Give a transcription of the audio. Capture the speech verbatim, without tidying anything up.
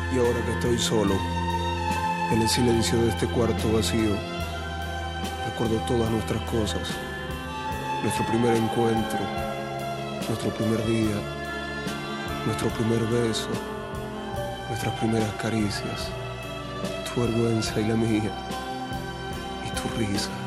Y ahora que estoy solo, en el silencio de este cuarto vacío, recuerdo todas nuestras cosas. Nuestro primer encuentro, nuestro primer día, nuestro primer beso, nuestras primeras caricias, tu vergüenza y la mía, y tu risa.